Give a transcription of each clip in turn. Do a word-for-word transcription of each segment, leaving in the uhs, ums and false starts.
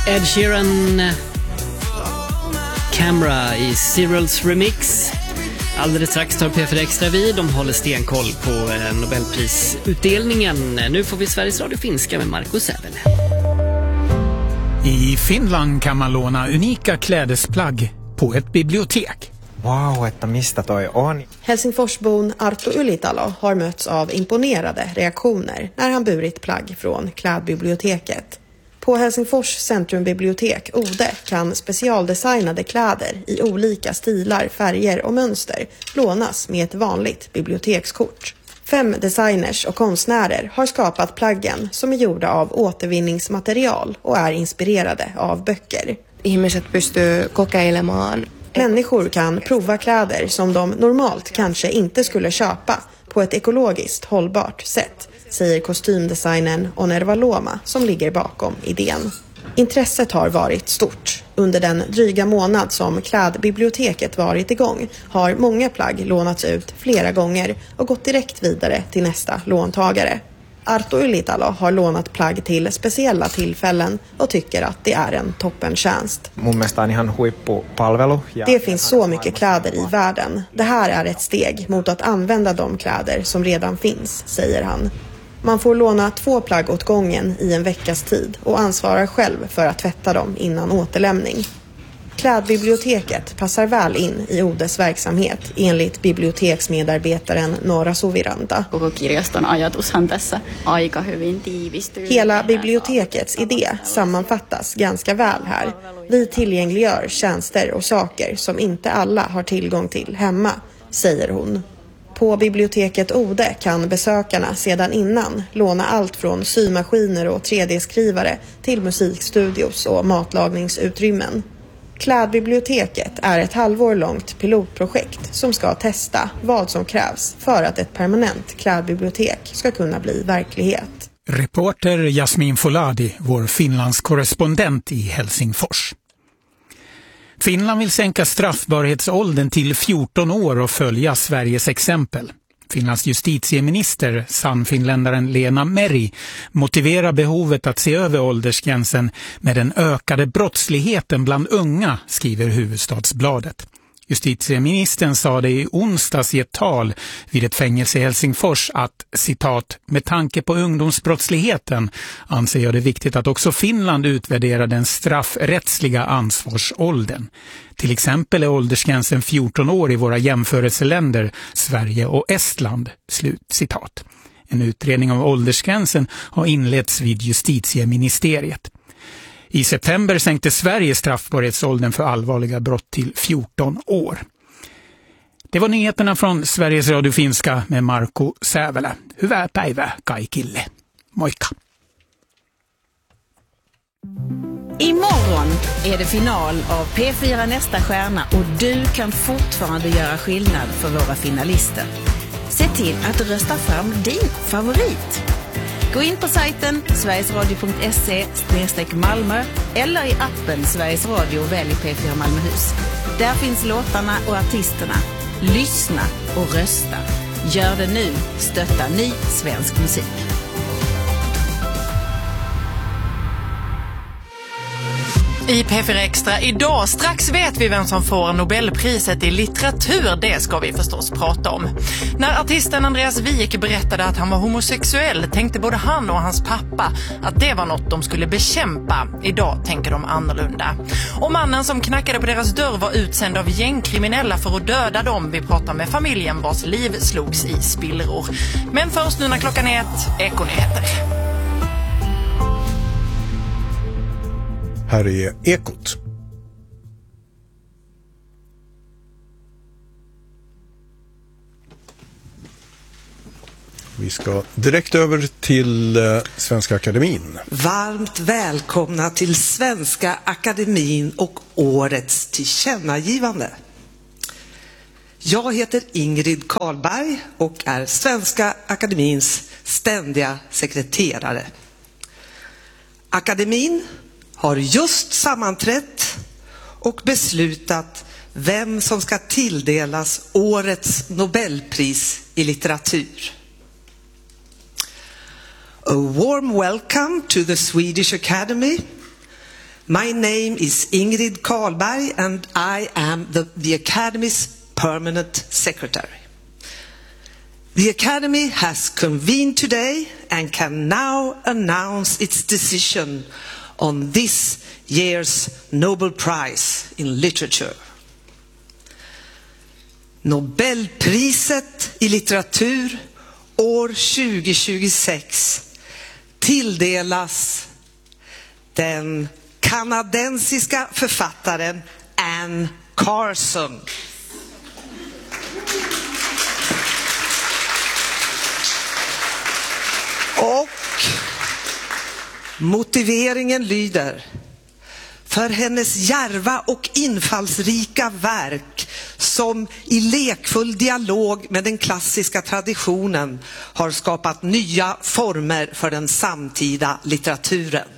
Ed Sheeran, Camera i Cyrils remix. Alldeles strax tar P fyra Extra vid. De håller stenkoll på Nobelprisutdelningen. Nu får vi Sveriges Radio finska med Marco Sävele. I Finland kan man låna unika klädesplagg på ett bibliotek. Wow, että mistä toi on? Helsingforsbon Arto Ylitalo har mötts av imponerade reaktioner när han burit plagg från klädbiblioteket. På Helsingfors centrumbibliotek Ode kan specialdesignade kläder i olika stilar, färger och mönster lånas med ett vanligt bibliotekskort. Fem designers och konstnärer har skapat plaggen som är gjorda av återvinningsmaterial och är inspirerade av böcker. Ihmiset pystyy kokeilemaan. Människor kan prova kläder som de normalt kanske inte skulle köpa på ett ekologiskt hållbart sätt, säger kostymdesignern Onerva Loma som ligger bakom idén. Intresset har varit stort. Under den dryga månad som klädbiblioteket varit igång har många plagg lånats ut flera gånger och gått direkt vidare till nästa låntagare. Arto Ylitalo har lånat plagg till speciella tillfällen och tycker att det är en toppentjänst. Det finns så mycket kläder i världen. Det här är ett steg mot att använda de kläder som redan finns, säger han. Man får låna två plagg åt gången i en veckas tid och ansvarar själv för att tvätta dem innan återlämning. Klädbiblioteket passar väl in i Odes verksamhet enligt biblioteksmedarbetaren Nora Suviranta. Hela bibliotekets idé sammanfattas ganska väl här. Vi tillgängliggör tjänster och saker som inte alla har tillgång till hemma, säger hon. På biblioteket Ode kan besökarna sedan innan låna allt från symaskiner och tre D-skrivare till musikstudios och matlagningsutrymmen. Klädbiblioteket är ett halvår långt pilotprojekt som ska testa vad som krävs för att ett permanent klädbibliotek ska kunna bli verklighet. Reporter Jasmin Foladi, vår Finlands korrespondent i Helsingfors. Finland vill sänka straffbarhetsåldern till fjorton år och följa Sveriges exempel. Finlands justitieminister, sannfinländaren Lena Meri, motiverar behovet att se över åldersgränsen med den ökade brottsligheten bland unga, skriver Huvudstadsbladet. Justitieministern sa det i onsdags i ett tal vid ett fängelse i Helsingfors att, citat, med tanke på ungdomsbrottsligheten anser jag det viktigt att också Finland utvärderar den straffrättsliga ansvarsåldern. Till exempel är åldersgränsen fjorton år i våra jämförelseländer Sverige och Estland, slut citat. En utredning av åldersgränsen har inletts vid justitieministeriet. I september sänkte Sverige straffbarhetsåldern för allvarliga brott till fjorton år. Det var nyheterna från Sveriges Radio Finska med Marco Sävele. Hyvää päivää kaikille. Moikka! Imorgon är det final av P fyra Nästa stjärna och du kan fortfarande göra skillnad för våra finalister. Se till att rösta fram din favorit. Gå in på sajten sverigesradio punkt se snedstreck Malmö eller i appen Sveriges Radio och välj P fyra Malmöhus. Där finns låtarna och artisterna. Lyssna och rösta. Gör det nu. Stötta ny svensk musik. I P fyra Extra idag, strax vet vi vem som får Nobelpriset i litteratur, det ska vi förstås prata om. När artisten Andreas Wijk berättade att han var homosexuell tänkte både han och hans pappa att det var något de skulle bekämpa. Idag tänker de annorlunda. Och mannen som knackade på deras dörr var utsänd av gängkriminella för att döda dem. Vi pratar med familjen vars liv slogs i spillror. Men först nu när klockan är ett, Ekonyheter. Här är Ekot. Vi ska direkt över till eh, Svenska Akademin. Varmt välkomna till Svenska Akademin och årets tillkännagivande. Jag heter Ingrid Karlberg och är Svenska Akademins ständiga sekreterare. Akademin har just sammanträtt och beslutat vem som ska tilldelas årets Nobelpris i litteratur. A warm welcome to the Swedish Academy My name is Ingrid Karlberg and I am the, the Academy's permanent secretary. The Academy has convened today and can now announce its decision on this year's Nobel Prize in Literature. Nobelpriset i litteratur år tjugo tjugosex tilldelas den kanadensiska författaren Anne Carson. Och motiveringen lyder: för hennes djärva och infallsrika verk som i lekfull dialog med den klassiska traditionen har skapat nya former för den samtida litteraturen.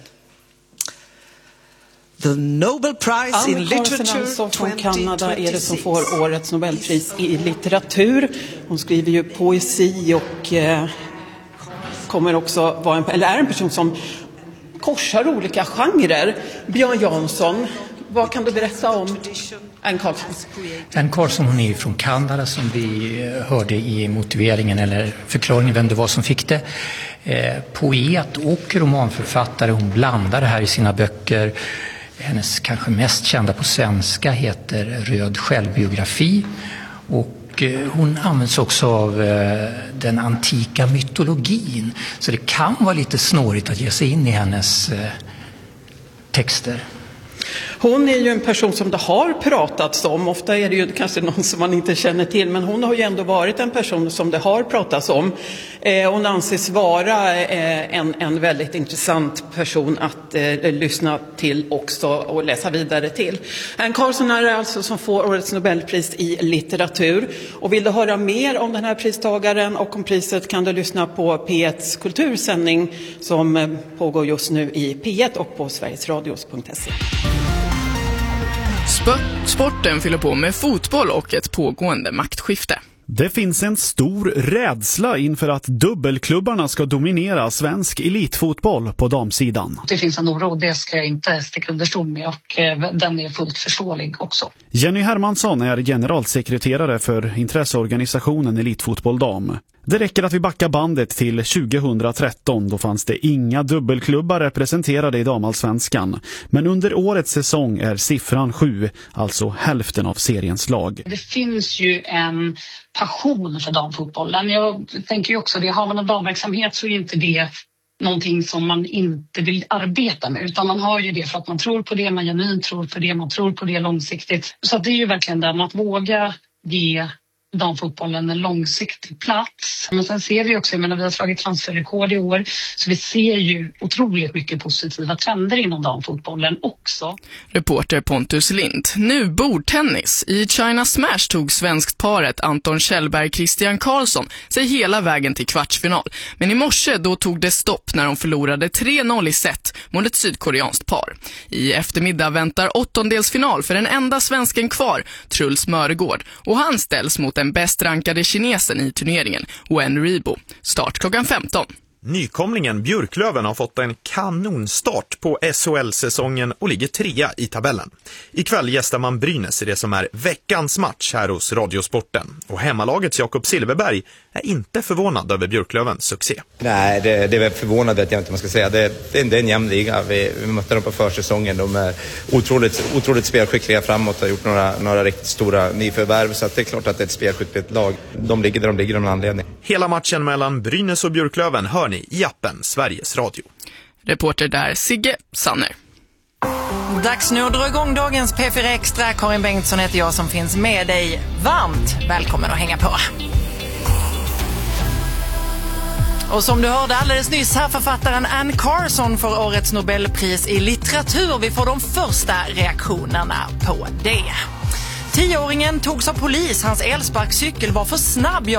The Nobel Prize in Literature alltså från Kanada är det som får årets Nobelpris i litteratur. Hon skriver ju poesi och eh, kommer också vara en, eller är en person som korsar olika genrer. Björn Jansson, vad kan du berätta om Anne Carson? Anne Carson, hon är från Kanada som vi hörde i motiveringen eller förklaringen vem det var som fick det. Eh, poet och romanförfattare, hon blandar det här i sina böcker. Hennes kanske mest kända på svenska heter Röd självbiografi och hon används också av den antika mytologin. Så det kan vara lite snårigt att ge sig in i hennes texter. Hon är ju en person som det har pratats om. Ofta är det ju kanske någon som man inte känner till. Men hon har ju ändå varit en person som det har pratats om. Eh, hon anses vara eh, en, en väldigt intressant person att eh, lyssna till också och läsa vidare till. Anne Carson är alltså som får årets Nobelpris i litteratur. Och vill du höra mer om den här pristagaren och om priset kan du lyssna på P etts kultursändning som eh, pågår just nu i P ett och på sverigesradios punkt se. Sporten fyller på med fotboll och ett pågående maktskifte. Det finns en stor rädsla inför att dubbelklubbarna ska dominera svensk elitfotboll på damsidan. Det finns en oro, det ska jag inte sticka under stol med och den är fullt förståelig också. Jenny Hermansson är generalsekreterare för intresseorganisationen Elitfotboll Dam. Det räcker att vi backar bandet till tjugohundratretton, då fanns det inga dubbelklubbar representerade i damallsvenskan. Men under årets säsong är siffran sju, alltså hälften av seriens lag. Det finns ju en passion för damfotbollen. Jag tänker ju också, det har man en damverksamhet så är inte det någonting som man inte vill arbeta med. Utan man har ju det för att man tror på det, man genuint tror på det, man tror på det långsiktigt. Så det är ju verkligen den att våga ge damfotbollen en långsiktig plats. Men sen ser vi också, jag menar vi har slagit transferrekord i år, så vi ser ju otroligt mycket positiva trender inom damfotbollen också. Reporter Pontus Lind. Nu bordtennis. I China Smash tog svenskt paret Anton Kjellberg Christian Karlsson sig hela vägen till kvartsfinal. Men i morse då tog det stopp när de förlorade tre noll i set mot ett sydkoreanskt par. I eftermiddag väntar åttondelsfinal för den enda svensken kvar, Truls Mörgård, och han ställs mot den bäst rankade kinesen i turneringen, Wen Ribo. Start klockan femton. Nykomlingen Björklöven har fått en kanonstart på S H L-säsongen och ligger trea i tabellen. Ikväll gästar man Brynäs i det som är veckans match här hos Radiosporten. Och hemmalagets Jakob Silverberg är inte förvånad över Björklövens succé. Nej, det, det är väl förvånande att jag inte man ska säga. Det, det, det är en jämn liga. Vi, vi mötte dem på försäsongen. De är otroligt, otroligt spelskickliga framåt och har gjort några, några riktigt stora nyförvärv. Så att det är klart att det är ett spelskickligt lag. De ligger där de ligger av en anledning. Hela matchen mellan Brynäs och Björklöven hör ni i appen Sveriges Radio. Reporter där Sigge Sanner. Dags nu att dra igång dagens P fyra Extra. Karin Bengtsson heter jag som finns med dig. Varmt välkommen att hänga på. Och som du hörde alldeles nyss här, författaren Anne Carson får årets Nobelpris i litteratur. Vi får de första reaktionerna på det. Tioåringen togs av polis. Hans elsparkcykel var för snabb.